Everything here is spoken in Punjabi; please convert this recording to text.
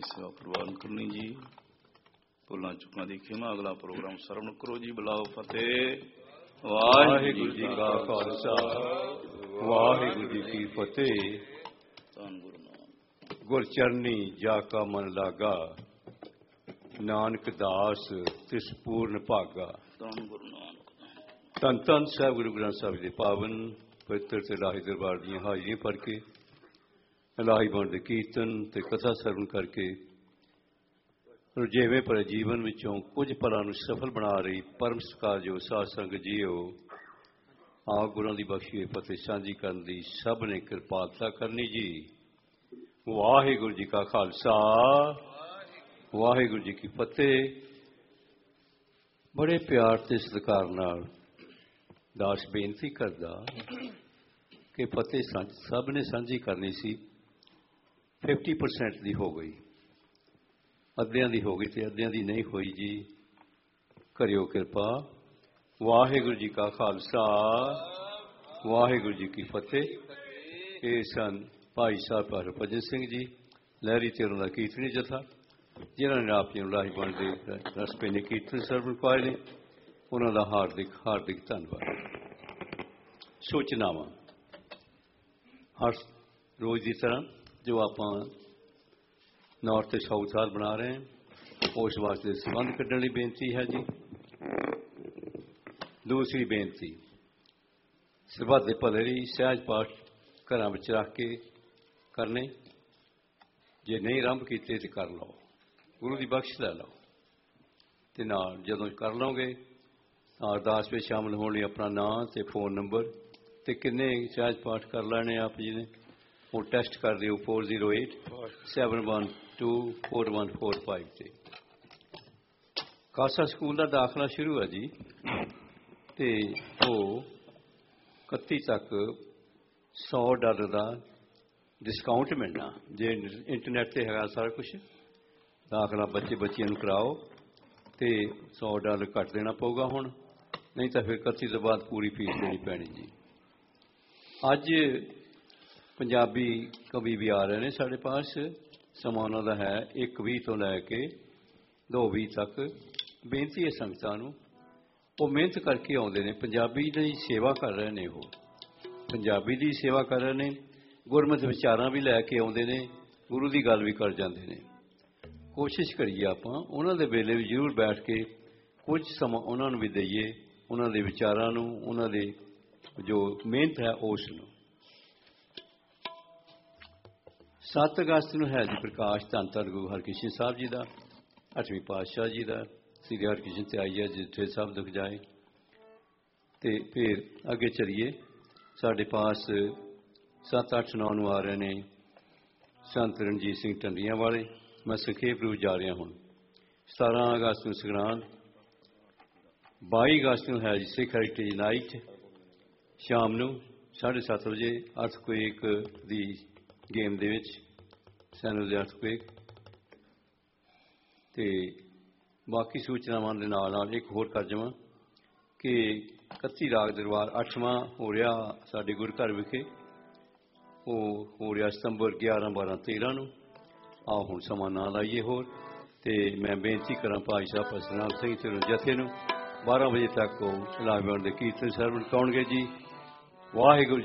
ਦੀ ਸੇਵਾ ਪ੍ਰਵਾਨ ਕਰਨੀ ਜੀ। ਭੁੱਲਾਂ ਚੁੱਕਾਂ ਦੀ ਖਿਮਾ। ਅਗਲਾ ਪ੍ਰੋਗਰਾਮ ਸਰਵਣ ਕਰੋ ਜੀ। ਬੁਲਾਓ ਫਤਿਹ। ਵਾਹਿਗੁਰੂ ਜੀ ਕਾ ਖਾਲਸਾ ਵਾਹਿਗੁਰੂ ਜੀ ਕੀ ਫਤਿਹ। ਧੰਨ ਗੁਰੂ ਨਾਨਕ। ਗੁਰ ਚਰਨੀ ਜਾ ਕਾ ਮਨ ਲਾਗਾ, ਨਾਨਕ ਦਾਸ ਤਿਸ ਪੂਰਨ ਭਾਗਾ। ਧੰਨ ਗੁਰੂ ਨਾਨਕ। ਧੰਨ ਧੰਨ ਸਾਹਿਬ ਗੁਰੂ ਗ੍ਰੰਥ ਸਾਹਿਬ ਦੇ ਪਾਵਨ ਪਵਿੱਤਰ ਤੇ ਇਲਾਹੀ ਦਰਬਾਰ ਦੀਆਂ ਹਾਜ਼ਰੀਆਂ ਭਰ ਕੇ ਇਲਾਹੀ ਬਾਣੀ ਦੇ ਕੀਰਤਨ ਤੇ ਕਥਾ ਸਰਵਣ ਕਰਕੇ ਰੁਝੇਵੇਂ ਭਰੇ ਜੀਵਨ ਵਿੱਚੋਂ ਕੁਝ ਪਲਾਂ ਨੂੰ ਸਫਲ ਬਣਾ ਰਹੀ ਪਰਮ ਸਤਿਕਾਰਯੋਗ ਸਾਧ ਸੰਗਤ ਜੀਓ, ਆਪ ਗੁਰਾਂ ਦੀ ਬਖਸ਼ੀ ਹੋਈ ਫਤਿਹ ਸਾਂਝੀ ਕਰਨ ਦੀ ਸਭ ਨੇ ਕਿਰਪਾਲਤਾ ਕਰਨੀ ਜੀ। ਵਾਹਿਗੁਰੂ ਜੀ ਕਾ ਖਾਲਸਾ ਵਾਹਿਗੁਰੂ ਜੀ ਕੀ ਫਤਿਹ। ਬੜੇ ਪਿਆਰ ਤੇ ਸਤਿਕਾਰ ਨਾਲ ਦਾਸ ਬੇਨਤੀ ਕਰਦਾ ਕਿ ਫਤਿਹ ਸਭ ਨੇ ਸਾਂਝੀ ਕਰਨੀ ਸੀ। 50% ਦੀ ਹੋ ਗਈ, ਅੱਧਿਆਂ ਦੀ ਹੋ ਗਈ ਤੇ ਅੱਧਿਆਂ ਦੀ ਨਹੀਂ ਹੋਈ ਜੀ। ਕਰਿਓ ਕਿਰਪਾ। ਵਾਹਿਗੁਰੂ ਜੀ ਕਾ ਖਾਲਸਾ ਵਾਹਿਗੁਰੂ ਜੀ ਕੀ ਫਤਿਹ। ਇਹ ਸਨ ਭਾਈ ਸਾਹਿਬ ਹਰਭਜਨ ਸਿੰਘ ਜੀ ਲਹਿਰੀ ਤੇ ਉਹਨਾਂ ਦਾ ਕੀਰਤਨੀ ਜਥਾ, ਜਿਨ੍ਹਾਂ ਨੇ ਆਪ ਜੀ ਨੂੰ ਲਾਹੀ ਬਾਣੀ ਦੇ ਰਸਪੇ ਨੇ ਕੀਰਤਨ ਸਰਵਣ ਪਾਏ ਨੇ। ਉਹਨਾਂ ਦਾ ਹਾਰਦਿਕ ਹਾਰਦਿਕ ਧੰਨਵਾਦ। ਸੂਚਨਾਵਾਂ ਹਰ ਰੋਜ਼ ਦੀ ਤਰ੍ਹਾਂ ਜੋ ਆਪਾਂ ਨਾਰਥ ਤੇ ਸਾਊਥ ਹਾਲ ਬਣਾ ਰਹੇ ਹਾਂ, ਉਸ ਵਾਸਤੇ ਸੰਬੰਧ ਕੱਢਣ ਲਈ ਬੇਨਤੀ ਹੈ ਜੀ। ਦੂਸਰੀ ਬੇਨਤੀ, ਸਰਬੱਤ ਦੇ ਭਲੇ ਲਈ ਸਹਿਜ ਪਾਠ ਘਰਾਂ ਵਿੱਚ ਰੱਖ ਕੇ ਕਰਨੇ। ਜੇ ਨਹੀਂ ਆਰੰਭ ਕੀਤੇ ਤਾਂ ਕਰ ਲਓ, ਗੁਰੂ ਦੀ ਬਖਸ਼ ਲੈ ਲਓ। ਅਤੇ ਨਾਲ ਜਦੋਂ ਕਰ ਲਓਗੇ ਤਾਂ ਅਰਦਾਸ ਵਿੱਚ ਸ਼ਾਮਲ ਹੋਣ ਲਈ ਆਪਣਾ ਨਾਂ ਅਤੇ ਫੋਨ ਨੰਬਰ ਅਤੇ ਕਿੰਨੇ ਸਹਿਜ ਪਾਠ ਕਰ ਲੈਣੇ ਆਪ ਜੀ ਨੇ ਉਹ ਟੈਸਟ ਕਰ ਦਿਓ 4087124145 'ਤੇ। ਖਾਲਸਾ ਸਕੂਲ ਦਾ ਦਾਖਲਾ ਸ਼ੁਰੂ ਹੈ ਜੀ, ਅਤੇ ਉਹ 31 ਤੱਕ $100 ਦਾ ਡਿਸਕਾਊਂਟ ਮਿਲਣਾ। ਜੇ ਇੰਟਰਨੈੱਟ 'ਤੇ ਹੈਗਾ ਸਾਰਾ ਕੁਛ, ਦਾਖਲਾ ਬੱਚਿਆਂ ਨੂੰ ਕਰਾਓ ਅਤੇ $100 ਘੱਟ ਦੇਣਾ ਪਊਗਾ ਹੁਣ, ਨਹੀਂ ਤਾਂ ਫਿਰ 31 ਤੋਂ ਬਾਅਦ ਪੂਰੀ ਫੀਸ ਦੇਣੀ ਪੈਣੀ ਜੀ। ਅੱਜ ਪੰਜਾਬੀ ਕਵੀ ਵੀ ਆ ਰਹੇ ਨੇ ਸਾਡੇ ਪਾਸ। ਸਮਾਂ ਉਹਨਾਂ ਦਾ ਹੈ 1:20 ਤੋਂ ਲੈ ਕੇ 2:20 ਤੱਕ। ਬੇਨਤੀ ਹੈ ਸੰਗਤਾਂ ਨੂੰ, ਉਹ ਮਿਹਨਤ ਕਰਕੇ ਆਉਂਦੇ ਨੇ, ਪੰਜਾਬੀ ਦੀ ਸੇਵਾ ਕਰ ਰਹੇ ਨੇ, ਉਹ ਪੰਜਾਬੀ ਦੀ ਸੇਵਾ ਕਰ ਰਹੇ ਨੇ, ਗੁਰਮਤਿ ਵਿਚਾਰਾਂ ਵੀ ਲੈ ਕੇ ਆਉਂਦੇ ਨੇ, ਗੁਰੂ ਦੀ ਗੱਲ ਵੀ ਕਰ ਜਾਂਦੇ ਨੇ। ਕੋਸ਼ਿਸ਼ ਕਰੀਏ ਆਪਾਂ ਉਹਨਾਂ ਦੇ ਵੇਲੇ ਵੀ ਜ਼ਰੂਰ ਬੈਠ ਕੇ ਕੁਝ ਸਮਾਂ ਉਹਨਾਂ ਨੂੰ ਵੀ ਦਈਏ, ਉਹਨਾਂ ਦੇ ਵਿਚਾਰਾਂ ਨੂੰ, ਉਹਨਾਂ ਦੇ ਜੋ ਮਿਹਨਤ ਹੈ ਉਸ ਨੂੰ। 7 ਅਗਸਤ ਨੂੰ ਹੈ ਜੀ ਪ੍ਰਕਾਸ਼ ਧੰਨ ਧੰਨ ਗੁਰੂ ਹਰਕ੍ਰਿਸ਼ਨ ਸਾਹਿਬ ਜੀ ਦਾ, 8ਵੀਂ ਪਾਤਸ਼ਾਹ ਜੀ ਦਾ। ਸ੍ਰੀ ਹਰਕ੍ਰਿਸ਼ਨ ਤੇ ਆਈ ਹੈ ਜਿੱਥੇ ਸਭ ਦੁੱਖ ਜਾਏ। ਅਤੇ ਫਿਰ ਅੱਗੇ ਚੱਲੀਏ, ਸਾਡੇ ਪਾਸ 7, 8, 9 ਨੂੰ ਆ ਰਹੇ ਨੇ ਸੰਤ ਰਣਜੀਤ ਸਿੰਘ ਢੰਡੀਆਂ ਵਾਲੇ। ਮੈਂ ਸੰਖੇਪ ਰੂਪ ਜਾ ਰਿਹਾ ਹੁਣ। 17 ਅਗਸਤ ਨੂੰ ਸੰਗਰਾਂਦ, 22 ਅਗਸਤ ਨੂੰ ਹੈ ਜੀ ਸਿੱਖ ਹੈਰੀਟੇਜ ਨਾਈਟ, ਸ਼ਾਮ ਨੂੰ 7:30 ਵਜੇ ਅਰਥਕੁਏਕ ਦੀ ਗੇਮ ਦੇ ਵਿੱਚ, ਸੈਨੋ ਦੇ ਅਰਥਕੁਏਕ। ਅਤੇ ਬਾਕੀ ਸੂਚਨਾਵਾਂ ਦੇ ਨਾਲ ਨਾਲ ਇੱਕ ਹੋਰ ਕਰ ਜਾਵਾਂ ਕਿ 31 ਰਾਗ ਦਰਬਾਰ 8ਵਾਂ ਹੋ ਰਿਹਾ ਸਾਡੇ ਗੁਰੂ ਘਰ ਵਿਖੇ। ਉਹ ਹੋ ਰਿਹਾ ਸਤੰਬਰ 11, 12, 13 ਨੂੰ। ਆਓ ਹੁਣ ਸਮਾਂ ਨਾ ਲਾਈਏ ਹੋਰ, ਅਤੇ ਮੈਂ ਬੇਨਤੀ ਕਰਾਂ ਭਾਈ ਸਾਹਿਬ ਸਤਨਾਮ ਸਿੰਘ ਤੇ ਜਥੇ ਨੂੰ 12 ਵਜੇ ਤੱਕ ਉਹ ਇਲਾਹੀ ਬਾਣੀ ਦੇ ਕੀਰਤਨ ਸਰਵਣ ਕਰਾਉਣਗੇ ਜੀ। ਵਾਹਿਗੁਰੂ